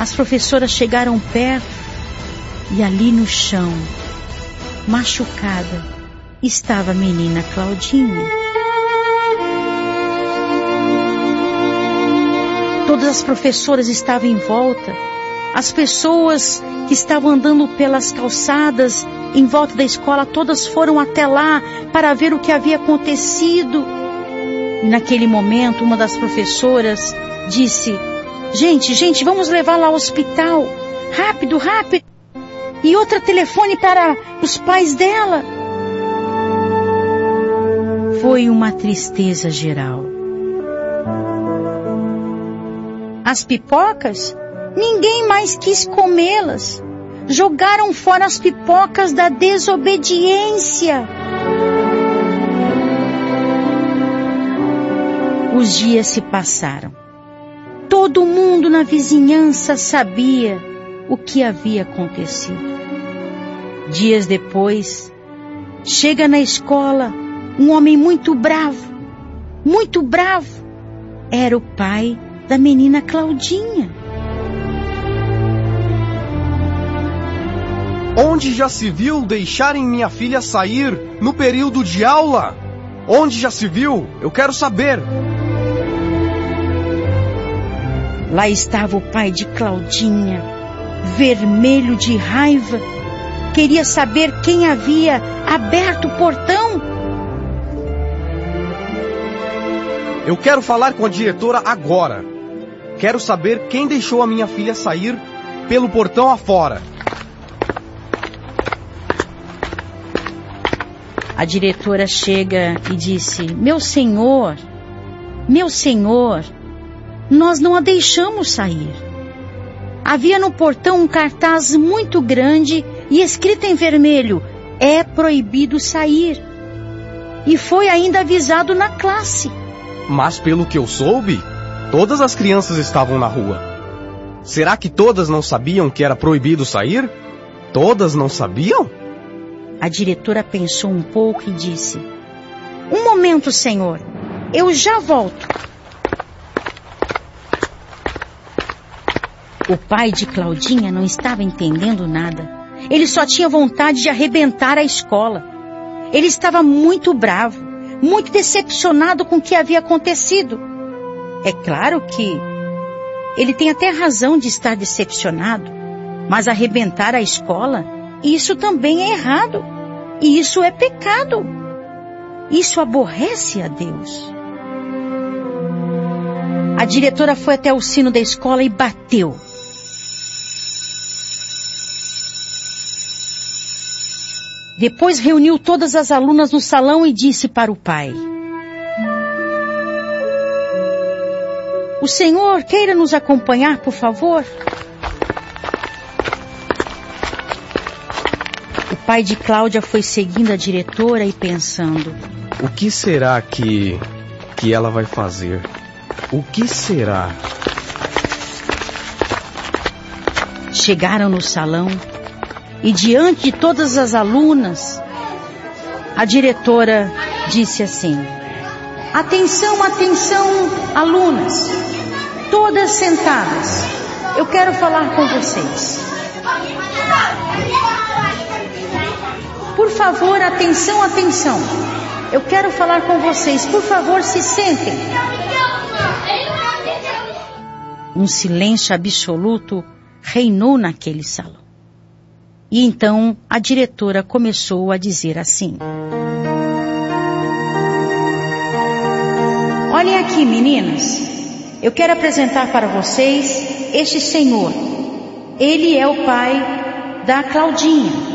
As professoras chegaram perto e ali no chão, machucada, estava a menina Claudinha. Todas as professoras estavam em volta. As pessoas que estavam andando pelas calçadas em volta da escola, todas foram até lá para ver o que havia acontecido. E naquele momento, uma das professoras disse: Gente, vamos levá-la ao hospital. Rápido, rápido. E outra telefone para os pais dela. Foi uma tristeza geral. As pipocas, ninguém mais quis comê-las. Jogaram fora as pipocas da desobediência. Os dias se passaram. Todo mundo na vizinhança sabia o que havia acontecido. Dias depois, chega na escola um homem muito bravo. Era o pai da menina Claudinha. Onde já se viu deixarem minha filha sair no período de aula? Onde já se viu? Eu quero saber. Lá estava o pai de Claudinha, vermelho de raiva. Queria saber quem havia aberto o portão. Eu quero falar com a diretora agora. Quero saber quem deixou a minha filha sair pelo portão afora. A diretora chega e disse: Meu senhor, nós não a deixamos sair. Havia no portão um cartaz muito grande e escrito em vermelho: é proibido sair. E foi ainda avisado na classe. Mas pelo que eu soube, todas as crianças estavam na rua. Será que todas não sabiam que era proibido sair? Todas não sabiam? A diretora pensou um pouco e disse: Um momento, senhor, eu já volto. O pai de Claudinha não estava entendendo nada. Ele só tinha vontade de arrebentar a escola. Ele estava muito bravo, muito decepcionado com o que havia acontecido. É claro que ele tem até razão de estar decepcionado, mas arrebentar a escola, isso também é errado. E isso é pecado. Isso aborrece a Deus. A diretora foi até o sino da escola e bateu. Depois reuniu todas as alunas no salão e disse para o pai: O senhor queira nos acompanhar, por favor? O pai de Cláudia foi seguindo a diretora e pensando: O que será que ela vai fazer? O que será? Chegaram no salão e diante de todas as alunas, a diretora disse assim: Atenção, alunas, todas sentadas. Eu quero falar com vocês. Por favor, atenção. Eu quero falar com vocês. Por favor, se sentem. Um silêncio absoluto reinou naquele salão. E então a diretora começou a dizer assim: Olhem aqui, meninas. Eu quero apresentar para vocês este senhor. Ele é o pai da Claudinha.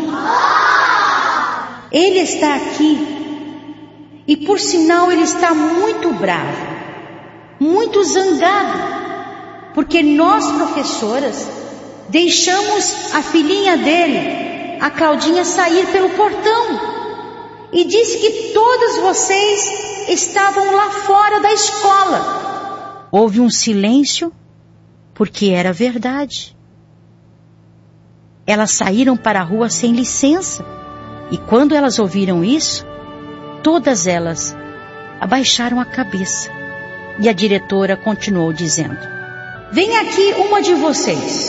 Ele está aqui e, por sinal, ele está muito bravo, muito zangado, porque nós, professoras, deixamos a filhinha dele, a Claudinha, sair pelo portão e disse que todas vocês estavam lá fora da escola. Houve um silêncio, porque era verdade. Elas saíram para a rua sem licença. E quando elas ouviram isso, todas elas abaixaram a cabeça. E a diretora continuou dizendo: Vem aqui uma de vocês.